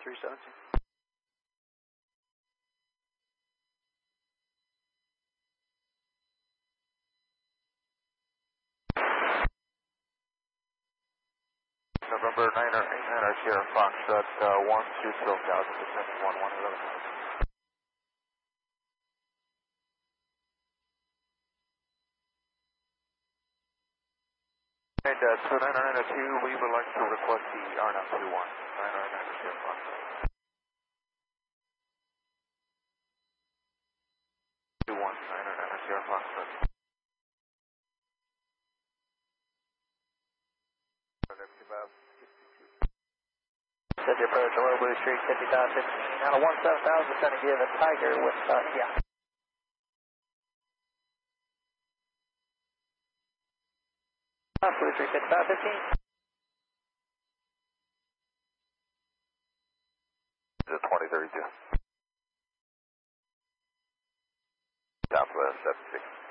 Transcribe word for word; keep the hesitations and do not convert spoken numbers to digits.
three seven two. November niner eight niner Sierra Fox at uh, one two twelve thousand, descent one one eleven thousand. And uh, so niner niner two, we would like to request the R N A two one, niner niner Sierra Fox. two one, niner niner Sierra Fox. Set the approach, Low Blue Street, fifty thousand. Now to one seven thousand, going to give a Tiger with, uh, yeah. Blue Street, fifty-five fifteen. twenty thirty-two. Southwest seven six.